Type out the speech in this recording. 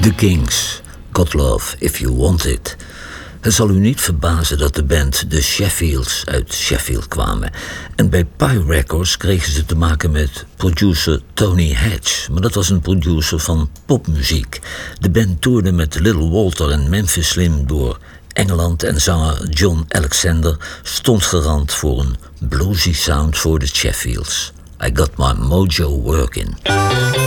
The Kings, Got Love If You Want It. Het zal u niet verbazen dat de band de Sheffields uit Sheffield kwamen. En bij Pye Records kregen ze te maken met producer Tony Hatch. Maar dat was een producer van popmuziek. De band toerde met Little Walter en Memphis Slim door Engeland en zanger John Alexander stond garant voor een bluesy sound voor de Sheffields. I Got My Mojo Working.